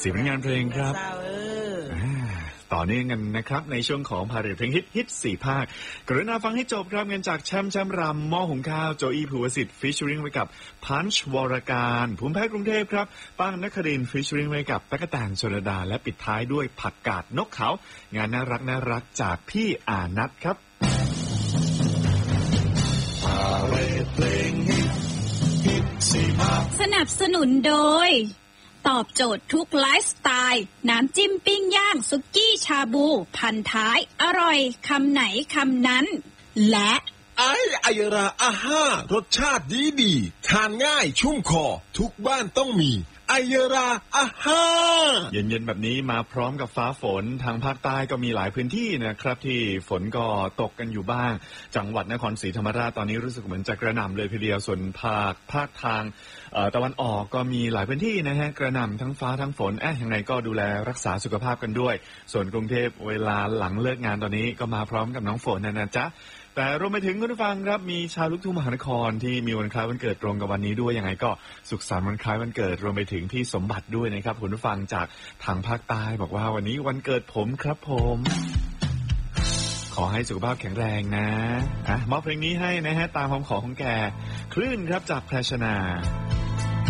เสียงงานเพลงครับต่อเนื่องกันนะครับในช่วงของพาเรทเพลงฮิต4ภาคกรุณาฟังให้จบครับเงินจากแชมป์รำหม้อหุงข้าวโจอี้ภูวสิทธิ์ฟิชเชอริงไว้กับพันช์วรการภูมิแพ้กรุงเทพครับป้างนครินทร์ฟิชเชอริงไว้กับตั๊กแตนชลดาและปิดท้ายด้วยผักกาดนกเขางานน่ารักจากพี่อานัทครับพาเรทเพลงฮิต4ภาคสนับสนุนโดยตอบโจทย์ทุกไลฟ์สไตล์น้ำจิ้มปิ้งย่างสุกี้ชาบูพันท้ายอร่อยคำไหนคำนั้นและไอราอาห้ารสชาติดีทานง่ายชุ่มคอทุกบ้านต้องมีไอราอาห้าเย็นๆแบบนี้มาพร้อมกับฟ้าฝนทางภาคใต้ก็มีหลายพื้นที่นะครับที่ฝนก็ตกกันอยู่บ้างจังหวัดนครศรีธรรมราชตอนนี้รู้สึกเหมือนจะกระหน่ำเลยทีเดียวส่วนภาคทางตะวันออกก็มีหลายพื้นที่นะฮะกระหน่ำทั้งฟ้าทั้งฝนยังไงก็ดูแลรักษาสุขภาพกันด้วยส่วนกรุงเทพเวลาหลังเลิกงานตอนนี้ก็มาพร้อมกับน้องฝนนะจ๊ะแต่รวมไปถึงคุณผู้ฟังครับมีชาวลูกทุ่งมหานครที่มีวันคล้ายวันเกิดตรงกับวันนี้ด้วยยังไงก็สุขสันต์วันคล้ายวันเกิดรวมไปถึงพี่สมบัติด้วยนะครับคุณผู้ฟังจากทางภาคใต้บอกว่าวันนี้วันเกิดผมครับผมขอให้สุขภาพแข็งแรงนะมอบเพลงนี้ให้นะฮะตามคำขอของแกคลื่นครับจากแพรชนา